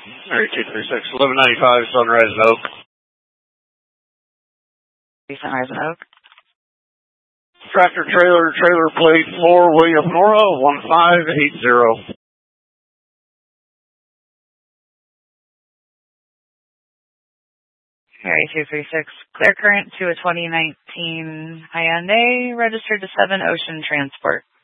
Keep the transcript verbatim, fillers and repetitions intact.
Area two three six, eleven ninety-five, Sunrise and Oak. Sunrise and Oak. Tractor trailer, trailer plate four, William Nora, one five eight zero. Area two three six, clear current to a twenty nineteen Hyundai, registered to seven Ocean Transport.